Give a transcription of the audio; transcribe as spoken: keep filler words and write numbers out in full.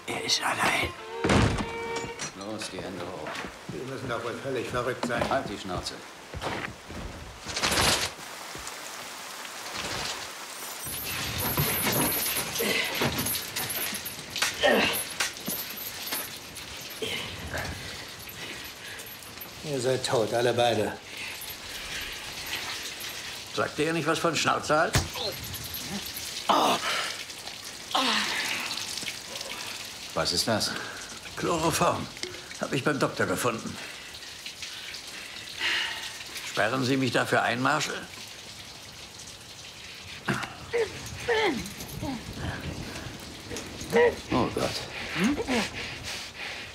Er ist allein. Los, die Hände hoch. Sie müssen doch wohl völlig verrückt sein. Halt die Schnauze. Ihr seid tot, alle beide. Sagt ihr nicht was von Schnauzerhals? Was ist das? Chloroform. Habe ich beim Doktor gefunden. Sperren Sie mich dafür ein, Marshal? Oh Gott.